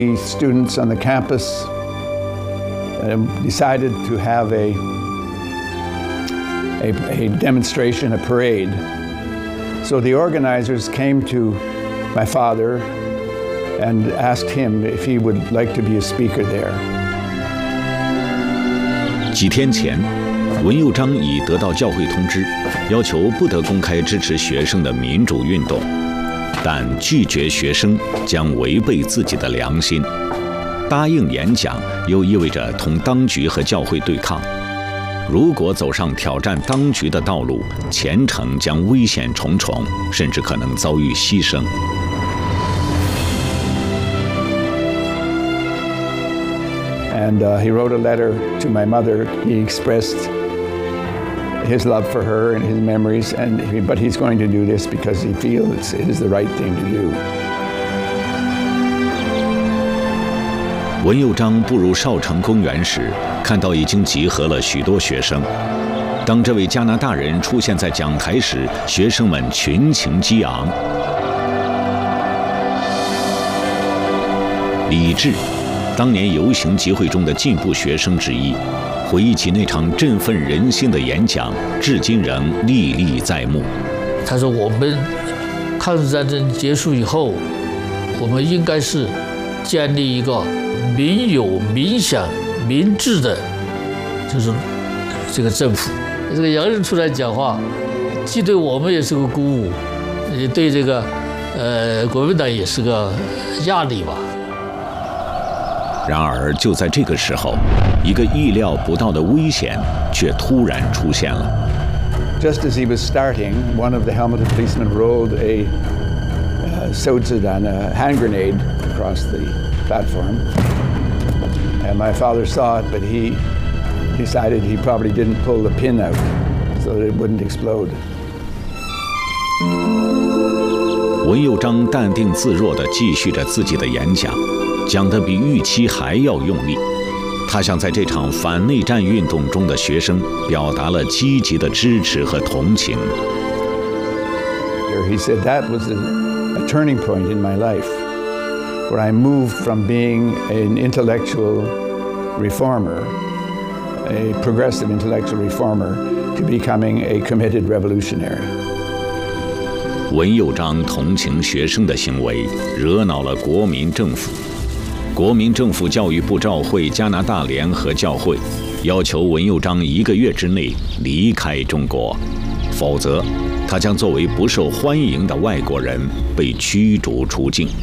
Students on the campus decided to have a demonstration, a parade. So the organizers came to my father and asked him if he would like to be a speaker there. 几天前，文佑章已得到教会通知，要求不得公开支持学生的民主运动，但拒绝学生将违背自己的良心。答应演讲又意味着同当局和教会对抗。如果走上挑战当局的道路，前程将危险重重，甚至可能遭遇牺牲。 And he wrote a letter to my mother. He expressed his love for her and his memories, but he's going to do this because he feels it is the right thing to do. 文佑章步入少城公园时，看到已经集合了许多学生。当这位加拿大人出现在讲台时，学生们群情激昂。李志，当年游行集会中的进步学生之一，回忆起那场振奋人心的演讲，至今仍历历在目。 他说：“我们抗日战争结束以后，我们应该是建立一个民有、民享、民治的，就是这个政府。这个洋人出来讲话，既对我们也是个鼓舞，也对这个国民党也是个压力吧。” 然而，就在这个时候，一个意料不到的危险却突然出现了。 Just as he was starting, one of the helmeted policemen rolled a hand grenade across the platform. And my father saw it, but he decided he probably didn't pull the pin out so that it wouldn't explode. 文佑章淡定自若地继续着自己的演讲，讲得比预期还要用力。他向在这场反内战运动中的学生表达了积极的支持和同情。 He said that was a turning point in my life, where I moved from being an intellectual reformer, a progressive intellectual reformer, to becoming a committed revolutionary. 文佑章同情学生的行为惹恼了国民政府。国民政府教育部召会加拿大联合教会，要求文佑章1个月之内离开中国，否则他将作为不受欢迎的外国人被驱逐出境。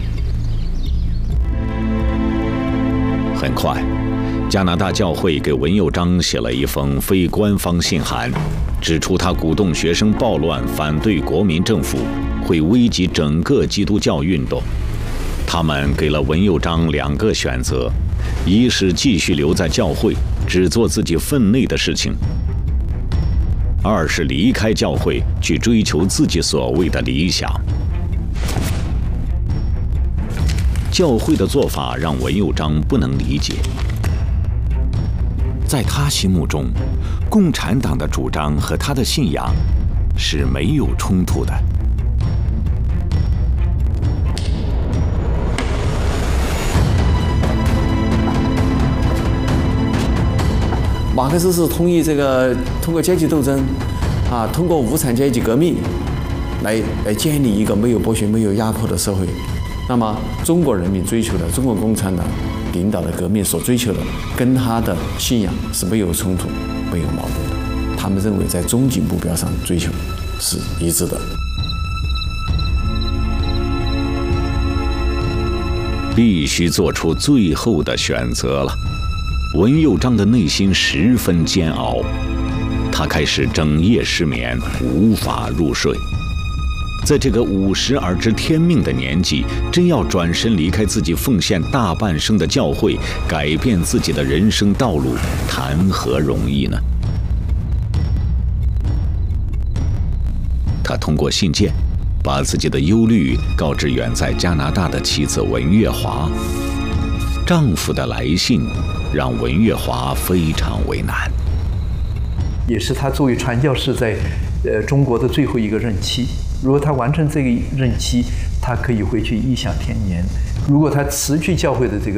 很快，加拿大教会给文佑章写了一封非官方信函，指出他鼓动学生暴乱，反对国民政府，会危及整个基督教运动。他们给了文佑章2个选择：一是继续留在教会，只做自己分内的事情；二是离开教会，去追求自己所谓的理想。教会的做法让文佑章不能理解。在他心目中，共产党的主张和他的信仰是没有冲突的。 马克思是通过阶级斗争，通过无产阶级革命，来建立一个没有剥削、没有压迫的社会。那么，中国人民追求的，中国共产党领导的革命所追求的，跟他的信仰是没有冲突、没有矛盾的。他们认为，在终极目标上追求是一致的。 必须做出最后的选择了。文佑章的内心十分煎熬，他开始整夜失眠，无法入睡。在这个50而知天命的年纪，真要转身离开自己奉献大半生的教会，改变自己的人生道路，谈何容易呢？他通过信件，把自己的忧虑告知远在加拿大的妻子文月华。丈夫的来信让文月华非常为难， 也是他作为传教士在中国的最后一个任期。如果他完成这个任期，他可以回去异享天年， 如果他辞去教会的这个